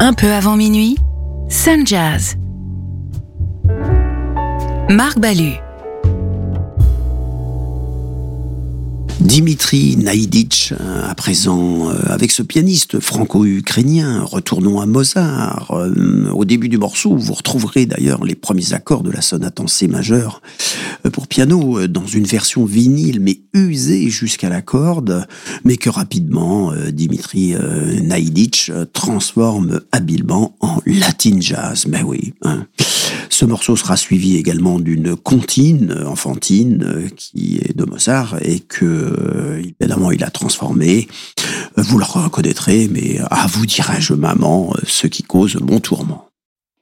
Un peu avant minuit, Sun Jazz. Marc Ballu. Dimitri Naïditch, à présent, avec ce pianiste franco-ukrainien. Retournons à Mozart. Au début du morceau, vous retrouverez d'ailleurs les premiers accords de la sonate en C majeur pour piano, dans une version vinyle, mais usée jusqu'à la corde, mais que rapidement, Dimitri Naïditch transforme habilement en latin jazz. Ben oui, hein. Ce morceau sera suivi également d'une comptine enfantine qui est de Mozart et que, évidemment, il a transformé. Vous le reconnaîtrez, mais à vous dirai-je, maman, ce qui cause mon tourment.